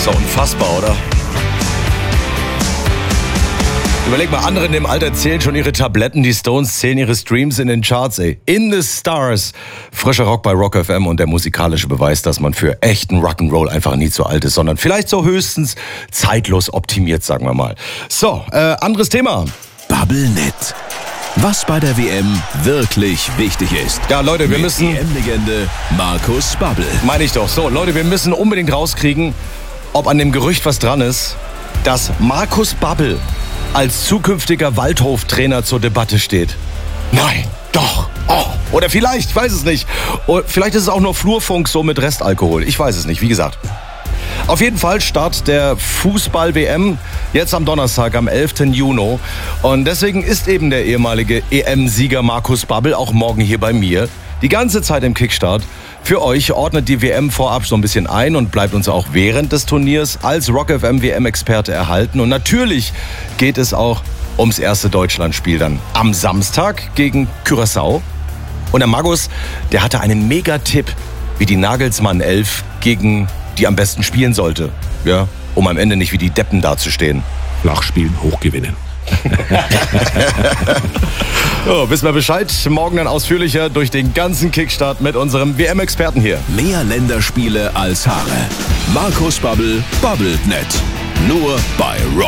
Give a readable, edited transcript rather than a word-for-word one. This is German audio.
Ist doch unfassbar, oder? Überleg mal, andere in dem Alter zählen schon ihre Tabletten, die Stones zählen ihre Streams in den Charts, ey. In the Stars. Frischer Rock bei Rock FM und der musikalische Beweis, dass man für echten Rock'n'Roll einfach nie zu alt ist, sondern vielleicht so höchstens zeitlos optimiert, sagen wir mal. So, anderes Thema. Bubblenet. Was bei der WM wirklich wichtig ist. Ja, Leute, wir müssen... WM-Legende Markus Babbel. Meine ich doch. So, Leute, wir müssen unbedingt rauskriegen, ob an dem Gerücht was dran ist, dass Markus Babbel als zukünftiger Waldhof-Trainer zur Debatte steht. Nein, doch. Oh, oder vielleicht, ich weiß es nicht. Oder vielleicht ist es auch nur Flurfunk so mit Restalkohol. Ich weiß es nicht, wie gesagt. Auf jeden Fall Start der Fußball-WM jetzt am Donnerstag, am 11. Juni. Und deswegen ist eben der ehemalige EM-Sieger Markus Babbel auch morgen hier bei mir. Die ganze Zeit im Kickstart. Für euch ordnet die WM vorab so ein bisschen ein und bleibt uns auch während des Turniers als Rock FM WM-Experte erhalten. Und natürlich geht es auch ums erste Deutschlandspiel dann am Samstag gegen Curaçao. Und der Magus, der hatte einen Megatipp, wie die Nagelsmann 11 gegen die am besten spielen sollte. Ja, um am Ende nicht wie die Deppen dazustehen. Flach spielen, hoch gewinnen. So, wissen wir Bescheid. Morgen dann ausführlicher durch den ganzen Kickstart mit unserem WM-Experten hier. Mehr Länderspiele als Haare. Markus Babbel, Bubblenet. Nur bei Rock.